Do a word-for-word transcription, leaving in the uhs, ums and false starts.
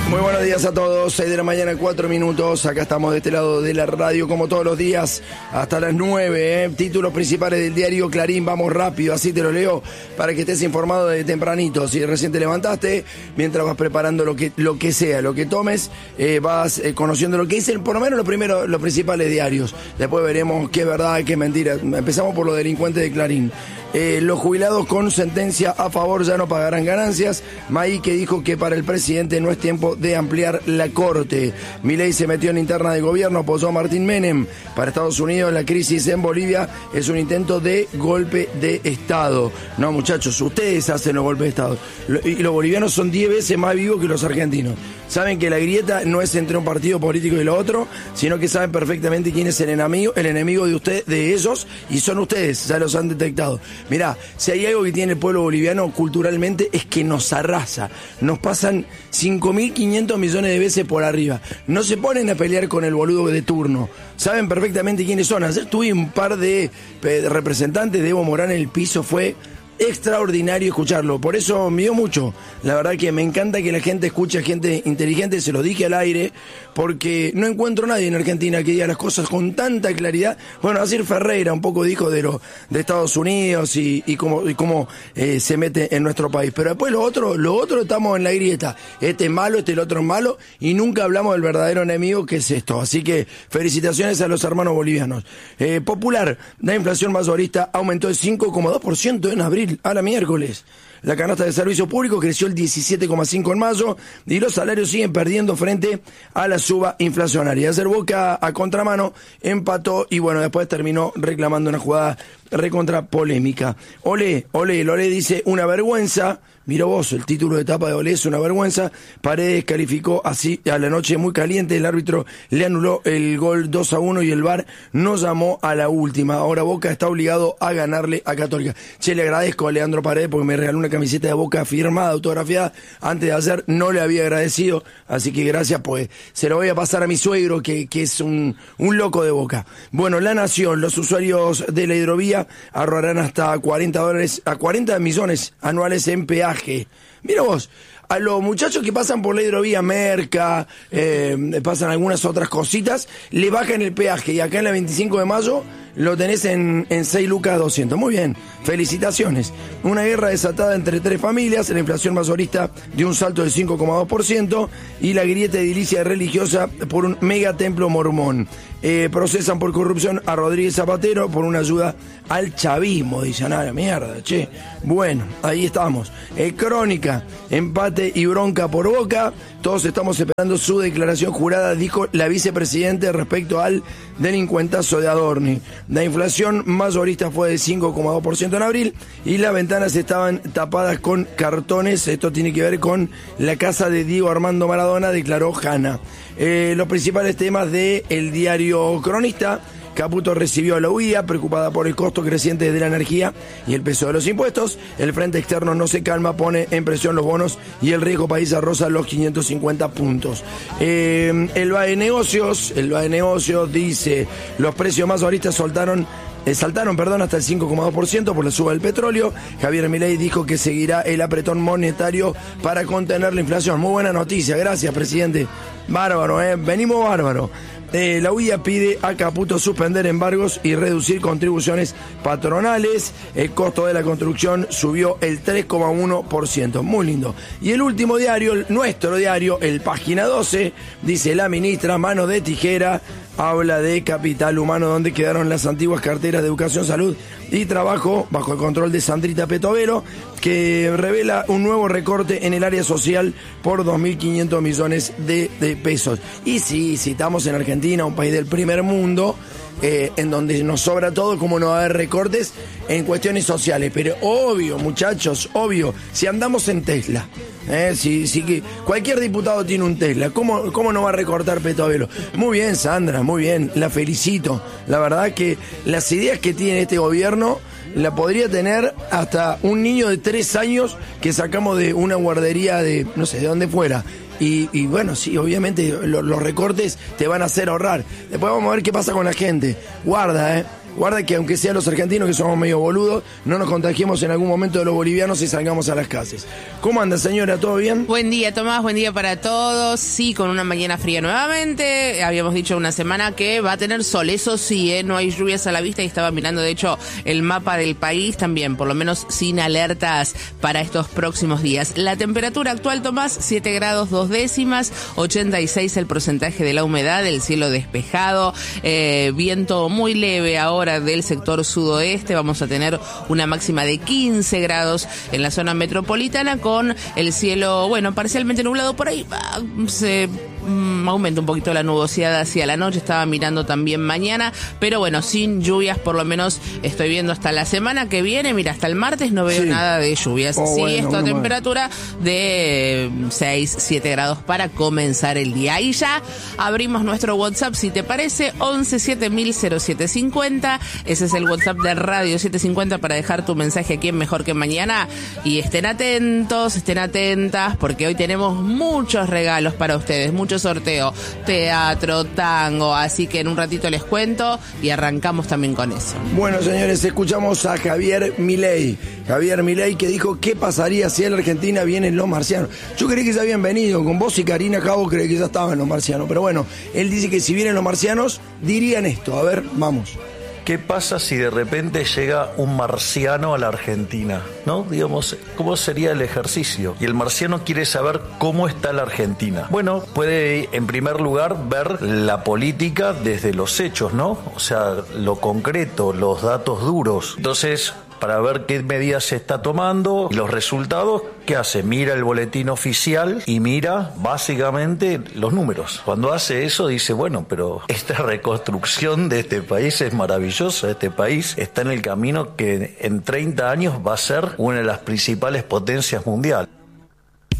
Muy buenos días a todos, seis de la mañana, cuatro minutos, acá estamos de este lado de la radio como todos los días, hasta las nueve, ¿eh? Títulos principales del diario Clarín, vamos rápido, así te lo leo, para que estés informado de tempranito, si recién te levantaste, mientras vas preparando lo que, lo que sea, lo que tomes, eh, vas eh, conociendo lo que dicen, por lo menos lo primero, los principales diarios, después veremos qué es verdad, qué es mentira, empezamos por los delincuentes de Clarín. Eh, los jubilados con sentencia a favor ya no pagarán ganancias. May que dijo que para el presidente no es tiempo de ampliar la corte. Milei se metió en interna de gobierno, apoyó a Martín Menem. Para Estados Unidos la crisis en Bolivia es un intento de golpe de Estado. No, muchachos, ustedes hacen los golpes de Estado. Y los bolivianos son diez veces más vivos que los argentinos. Saben que la grieta no es entre un partido político y lo otro, sino que saben perfectamente quién es el enemigo, el enemigo de usted, de ellos, y son ustedes, ya los han detectado. Mirá, si hay algo que tiene el pueblo boliviano culturalmente es que nos arrasa. Nos pasan cinco mil quinientos millones de veces por arriba. No se ponen a pelear con el boludo de turno. Saben perfectamente quiénes son. Ayer tuve un par de representantes de Evo Morales en el piso, fue extraordinario escucharlo, por eso me dio mucho. La verdad que me encanta que la gente escuche a gente inteligente, se lo dije al aire, porque no encuentro nadie en Argentina que diga las cosas con tanta claridad. Bueno, Asir Ferreira un poco dijo de lo de Estados Unidos y, y cómo, y cómo eh, se mete en nuestro país, pero después lo otro, lo otro estamos en la grieta, este es malo, este el otro es malo, y nunca hablamos del verdadero enemigo que es esto. Así que felicitaciones a los hermanos bolivianos. eh, Popular, la inflación mayorista aumentó el cinco coma dos por ciento en abril a la miércoles. La canasta de servicio público creció el diecisiete coma cinco por ciento en mayo y los salarios siguen perdiendo frente a la suba inflacionaria. Ayer Boca a contramano empató y bueno, después terminó reclamando una jugada recontra polémica. Olé, Olé, el Olé dice una vergüenza. Mira vos, el título de etapa de Olé es una vergüenza. Paredes calificó así a la noche muy caliente. El árbitro le anuló el gol dos a uno y el V A R no llamó a la última. Ahora Boca está obligado a ganarle a Católica. Che, le agradezco a Leandro Paredes porque me regaló una camiseta de Boca firmada, autografiada. Antes de ayer no le había agradecido, así que gracias, pues se lo voy a pasar a mi suegro que, que es un, un loco de Boca. Bueno, La Nación, los usuarios de la hidrovía ahorrarán hasta cuarenta dólares, a cuarenta millones anuales en peaje. Mira vos, a los muchachos que pasan por la hidrovía Merca, eh, pasan algunas otras cositas, le bajan el peaje y acá en la veinticinco de mayo lo tenés en, en seis lucas doscientos. Muy bien, felicitaciones. Una guerra desatada entre tres familias, la inflación mayorista dio un salto del cinco coma dos por ciento y la grieta edilicia religiosa por un megatemplo mormón. Eh, procesan por corrupción a Rodríguez Zapatero por una ayuda al chavismo. Dicen, ah, la mierda, che. Bueno, ahí estamos. Eh, crónica, empate y bronca por Boca. Todos estamos esperando su declaración jurada, dijo la vicepresidente respecto al delincuentazo de Adorni. La inflación mayorista fue de cinco coma dos por ciento en abril y las ventanas estaban tapadas con cartones. Esto tiene que ver con la casa de Diego Armando Maradona, declaró Hanna. Eh, los principales temas de el diario Cronista. Caputo recibió a la U I A, preocupada por el costo creciente de la energía y el peso de los impuestos. El frente externo no se calma, pone en presión los bonos y el riesgo país roza los quinientos cincuenta puntos. Eh, el B A E Negocios, el B A E Negocios dice, los precios más mayoristas soltaron Eh, saltaron perdón, hasta el cinco coma dos por ciento por la suba del petróleo. Javier Milei dijo que seguirá el apretón monetario para contener la inflación. Muy buena noticia, gracias, presidente. Bárbaro, eh, venimos bárbaro. Eh, la U I A pide a Caputo suspender embargos y reducir contribuciones patronales. El costo de la construcción subió el tres coma uno por ciento. Muy lindo. Y el último diario, nuestro diario, el Página doce, dice la ministra, mano de tijera, habla de capital humano, donde quedaron las antiguas carteras de educación, salud y trabajo bajo el control de Sandrita Petovero, que revela un nuevo recorte en el área social por dos mil quinientos millones de, de pesos. Y sí, si estamos en Argentina, un país del primer mundo, eh, en donde nos sobra todo, como no va a haber recortes en cuestiones sociales. Pero obvio, muchachos, obvio, si andamos en Tesla, eh, si, si que cualquier diputado tiene un Tesla, ¿cómo, cómo no va a recortar Petovelo? Muy bien, Sandra, muy bien, la felicito. La verdad que las ideas que tiene este gobierno la podría tener hasta un niño de tres años que sacamos de una guardería de, no sé, de dónde fuera. Y, y bueno, sí, obviamente lo, los recortes te van a hacer ahorrar. Después vamos a ver qué pasa con la gente. Guarda, eh. guarda que aunque sean los argentinos que somos medio boludos, no nos contagiemos en algún momento de los bolivianos y salgamos a las calles. ¿Cómo anda, señora? ¿Todo bien? Buen día, Tomás, buen día para todos. Sí, con una mañana fría nuevamente. Habíamos dicho una semana que va a tener sol, eso sí, ¿eh? No hay lluvias a la vista y estaba mirando, de hecho, el mapa del país también, por lo menos sin alertas para estos próximos días. La temperatura actual, Tomás, siete grados dos décimas, ochenta y seis el porcentaje de la humedad, el cielo despejado, eh, viento muy leve ahora del sector sudoeste. Vamos a tener una máxima de quince grados en la zona metropolitana con el cielo, bueno, parcialmente nublado por ahí. Se mm, aumenta un poquito la nubosidad hacia la noche, estaba mirando también mañana, pero bueno, sin lluvias, por lo menos estoy viendo hasta la semana que viene. Mira, hasta el martes no veo sí. nada de lluvias. Oh, sí, bueno, esto a bueno, temperatura de seis, siete grados para comenzar el día. Ahí ya abrimos nuestro WhatsApp, si te parece, once siete mil cero siete cincuenta. Ese es el WhatsApp de Radio setecientos cincuenta para dejar tu mensaje aquí en Mejor que Mañana. Y estén atentos, estén atentas, porque hoy tenemos muchos regalos para ustedes, mucho sorteo, teatro, tango, así que en un ratito les cuento y arrancamos también con eso. Bueno, señores, escuchamos a Javier Milei. Javier Milei que dijo qué pasaría si en la Argentina vienen los marcianos. Yo creí que ya habían venido, con vos y Karina Cabo creí que ya estaban los marcianos, pero bueno, él dice que si vienen los marcianos dirían esto. A ver, vamos. ¿Qué pasa si de repente llega un marciano a la Argentina? ¿No? Digamos, ¿cómo sería el ejercicio? Y el marciano quiere saber cómo está la Argentina. Bueno, puede en primer lugar ver la política desde los hechos, ¿no? O sea, lo concreto, los datos duros. Entonces, para ver qué medidas se está tomando y los resultados, ¿qué hace? Mira el boletín oficial y mira básicamente los números. Cuando hace eso dice, bueno, pero esta reconstrucción de este país es maravillosa. Este país está en el camino que en treinta años va a ser una de las principales potencias mundiales.